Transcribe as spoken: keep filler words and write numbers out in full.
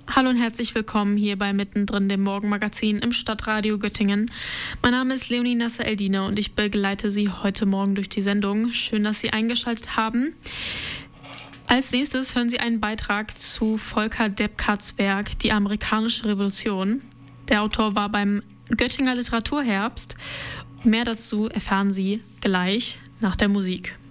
Hallo und herzlich willkommen hier bei Mittendrin, dem Morgenmagazin im Stadtradio Göttingen. Mein Name ist Leonie Nasser-Eldine und ich begleite Sie heute Morgen durch die Sendung. Schön, dass Sie eingeschaltet haben. Als nächstes hören Sie einen Beitrag zu Volker Deppkarts Werk Die amerikanische Revolution. Der Autor war beim Göttinger Literaturherbst. Mehr dazu erfahren Sie gleich nach der Musik.